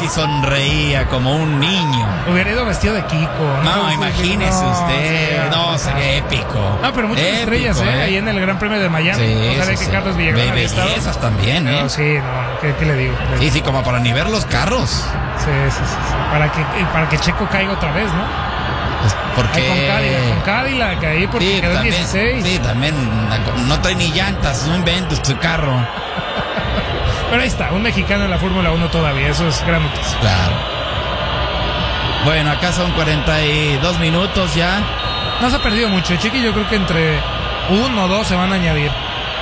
sonreía como un niño. Hubiera ido vestido de Kiko. No, imagínese usted. No, sería épico. No, pero muchas estrellas, ahí en el Gran Premio de Miami. Sí, no sabía que Carlos Villagrán había estado. Bellezas también, No, sí, no, ¿qué le digo? Sí, como para ni ver los carros. Sí. Para que Checo caiga otra vez, ¿no? Pues porque con Cadillac ahí porque sí, quedó en también, 16. Sí, también no trae ni llantas, no inventes su carro. Pero ahí está, un mexicano en la Fórmula 1 todavía, eso es gran noticia. Claro. Bueno, acá son 42 minutos ya. No se ha perdido mucho, Chiqui, yo creo que entre 1 o 2 se van a añadir.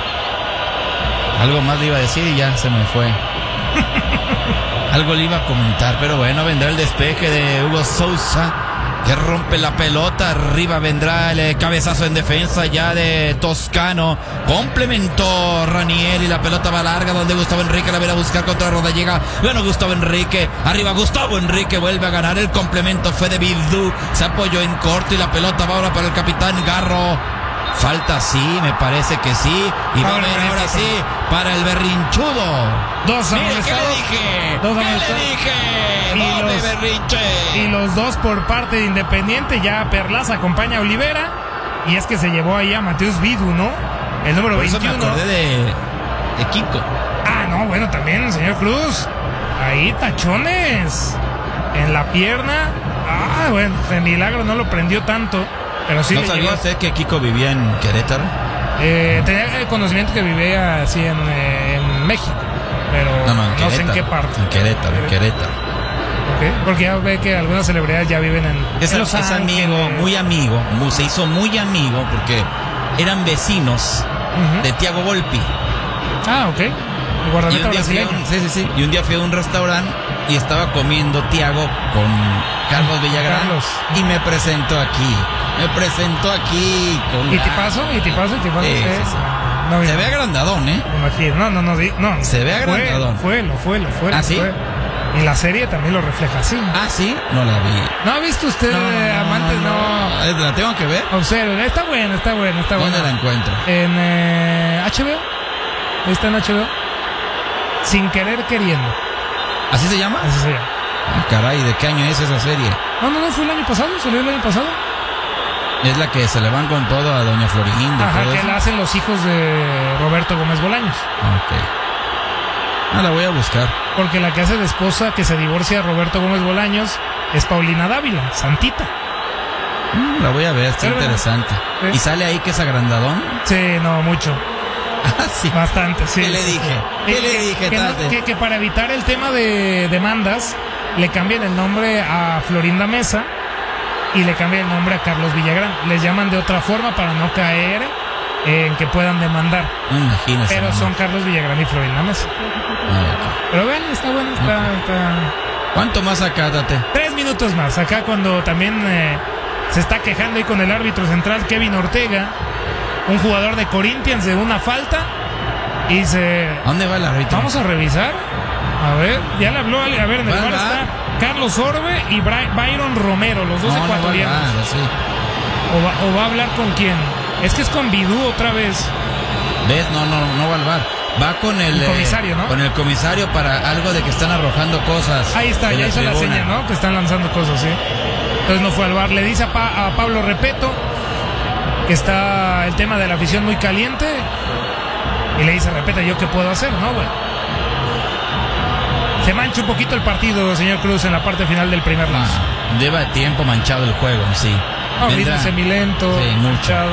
Algo más le iba a decir y ya se me fue. Algo le iba a comentar, pero bueno, vendrá el despeje de Hugo Sousa, que rompe la pelota. Arriba vendrá el cabezazo en defensa ya de Toscano. Complementó Ranieri, la pelota va larga donde Gustavo Enrique la viene a buscar contra Rodallega. Bueno, Gustavo Enrique, arriba Gustavo Enrique vuelve a ganar. El complemento fue de Bidú, se apoyó en corto y la pelota va ahora para el capitán Garro. Falta sí, me parece que sí. Y va a haber ahora sí para el berrinchudo. Mire, ¿qué le dije? ¿Qué le dije? Doble berrinche. Y los dos por parte de Independiente. Ya Perlaza acompaña a Olivera. Y es que se llevó ahí a Mateus Bidú, ¿no? El número por 21. Eso me acordé de Kiko. Ah, no, bueno, también, señor Cruz. Ahí tachones en la pierna. Ah, bueno, de milagro no lo prendió tanto. Pero sí. ¿No sabía usted que Kiko vivía en Querétaro? Tenía el conocimiento que vivía así en México, pero no sé en qué parte. En Querétaro. Okay. Porque ya ve que algunas celebridades ya viven en Los Ángeles. amigo, se hizo muy amigo porque eran vecinos de Thiago Volpi. Ah, ok. El guardameta brasileño. Sí. Y un día fui a un restaurante y estaba comiendo Thiago con Carlos Villagrán. Y me presentó aquí. Con ¿Y tipazo? Sí. No, se ve agrandadón, ¿eh? No. Se ve agrandadón. Fue. ¿Ah, sí? Y la serie también lo refleja así. ¿Ah, sí? No la vi. ¿No ha visto usted, amantes? No. ¿La tengo que ver? Observe, está buena. ¿Dónde la encuentro? En HBO. Está en HBO. Sin querer queriendo. ¿Así se llama? Así se llama. Ah, caray, ¿de qué año es esa serie? No, fue el año pasado, salió el año pasado. Es la que se le van con todo a Doña Florinda. Ajá, que la hacen los hijos de Roberto Gómez Bolaños. Ok. La voy a buscar. Porque la que hace de esposa que se divorcia a Roberto Gómez Bolaños es Paulina Dávila, Santita. La voy a ver, está interesante. ¿Sí? ¿Y sale ahí que es agrandadón? Sí, no, mucho. Ah, sí. Bastante, sí. ¿Qué le dije? Que para evitar el tema de demandas, le cambian el nombre a Florinda Mesa y le cambian el nombre a Carlos Villagrán. Les llaman de otra forma para no caer en que puedan demandar. Imagínese. Pero son Carlos Villagrán y Florinda Mesa. Pero ven, está bueno. Está... ¿Cuánto más acá, Date? 3 minutos más. Acá cuando también se está quejando ahí con el árbitro central Kevin Ortega, un jugador de Corinthians, de una falta. Y dice... ¿A dónde va el árbitro? Vamos a revisar. A ver, ya le habló. A ver, en el bar está Carlos Orbe y Byron Romero, los dos ecuatorianos. Sí. ¿O va a hablar con quién? Es que es con Bidú otra vez. ¿Ves? No va al bar. Va con el comisario, ¿no? Con el comisario para algo de que están arrojando cosas. Ahí está, ya hizo la seña, ¿no? Que están lanzando cosas, sí. Entonces no fue al bar. Le dice a Pablo Repeto que está el tema de la afición muy caliente. Y le dice, Repeto, ¿yo qué puedo hacer? No, bueno. Se mancha un poquito el partido, señor Cruz, en la parte final del primer lapso. Lleva tiempo manchado el juego, sí. Ritmo semilento, sí, manchado.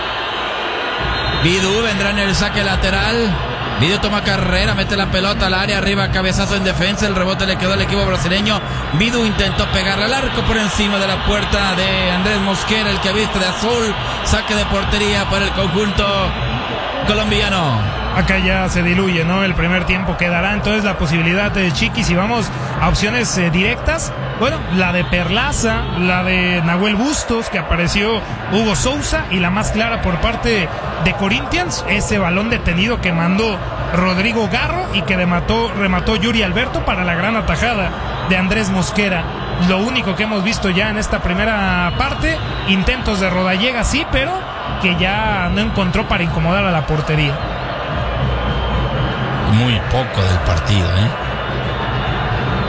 Bidú vendrá en el saque lateral. Bidú toma carrera, mete la pelota al área, arriba, cabezazo en defensa, el rebote le quedó al equipo brasileño. Bidú intentó pegarle al arco por encima de la puerta de Andrés Mosquera, el que viste de azul. Saque de portería para el conjunto colombiano. Acá ya se diluye, ¿no? El primer tiempo quedará entonces la posibilidad de Chiqui. Si vamos a opciones directas, bueno, la de Perlaza, la de Nahuel Bustos, que apareció Hugo Sousa, y la más clara por parte de Corinthians, ese balón detenido que mandó Rodrigo Garro y que remató Yuri Alberto para la gran atajada de Andrés Mosquera. Lo único que hemos visto ya en esta primera parte, intentos de Rodallega, sí, pero que ya no encontró para incomodar a la portería. Muy poco del partido,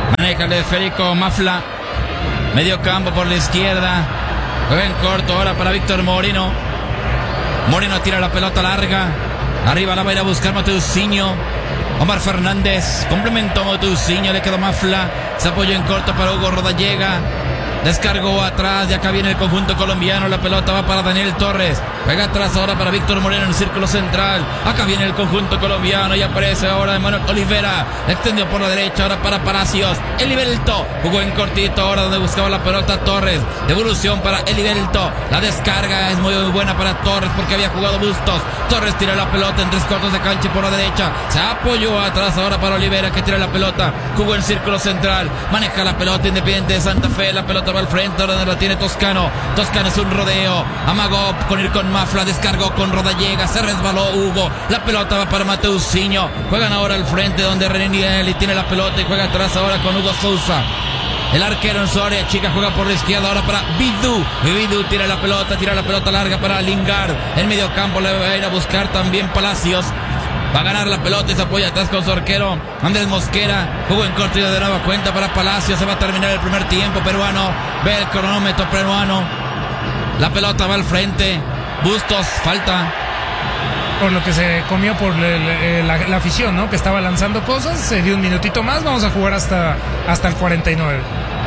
Maneja el esférico Mafla. Medio campo por la izquierda. Juega en corto ahora para Víctor Moreno. Moreno tira la pelota larga. Arriba la va a ir a buscar Mateusinho. Omar Fernández. Complementó Mateusinho. Le quedó Mafla. Se apoyó en corto para Hugo Rodallega. Descargó atrás. Y acá viene el conjunto colombiano. La pelota va para Daniel Torres. Juega atrás ahora para Víctor Moreno en el círculo central. Acá viene el conjunto colombiano. Y aparece ahora Emanuel Olivera. La extendió por la derecha ahora para Palacios. Elivelto jugó en cortito ahora donde buscaba la pelota Torres. Devolución para Elivelto. La descarga es muy buena para Torres porque había jugado Bustos. Torres tira la pelota en 3/4 de cancha por la derecha. Se apoyó atrás ahora para Olivera que tira la pelota. Jugó en círculo central. Maneja la pelota Independiente de Santa Fe. La pelota va al frente ahora donde la tiene Toscano. Toscano es un rodeo. Amagó con ir con Mafla. Descargó con Rodallega. Se resbaló Hugo. La pelota va para Mateusinho. Juegan ahora al frente donde Renieri tiene la pelota y juega atrás ahora con Hugo Sousa. El arquero en su área chica juega por la izquierda ahora para Bidú. Bidú tira la pelota larga para Lingard. En medio campo le va a ir a buscar también Palacios. Va a ganar la pelota y se apoya atrás con su arquero Andrés Mosquera. Jugó en corto y de nueva cuenta para Palacios. Se va a terminar el primer tiempo peruano. Ve el cronómetro peruano. La pelota va al frente. Bustos, falta. Por lo que se comió por la afición, ¿no? Que estaba lanzando cosas. Se dio un minutito más. Vamos a jugar hasta el 49.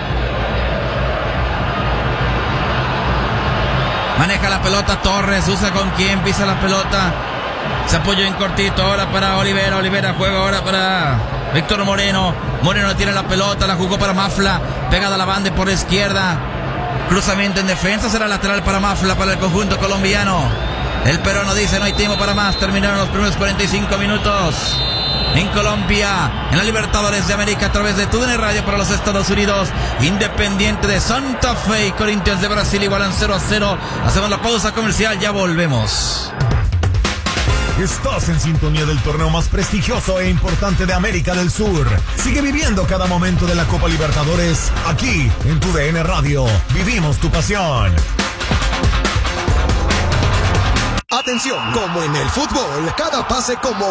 Maneja la pelota Torres. Usa con quién. Pisa la pelota. Se apoyó en cortito ahora para Olivera. Olivera juega ahora para Víctor Moreno. Moreno tiene la pelota. La jugó para Mafla. Pegada a la banda y por la izquierda. Cruzamiento en defensa. Será lateral para Mafla para el conjunto colombiano. El peruano dice no hay tiempo para más. Terminaron los primeros 45 minutos. En Colombia, en la Libertadores de América a través de TUDN Radio para los Estados Unidos. Independiente de Santa Fe y Corinthians de Brasil igualan 0-0. Hacemos la pausa comercial, ya volvemos. Estás en sintonía del torneo más prestigioso e importante de América del Sur. Sigue viviendo cada momento de la Copa Libertadores aquí en TUDN Radio. Vivimos tu pasión. Atención, como en el fútbol, cada pase como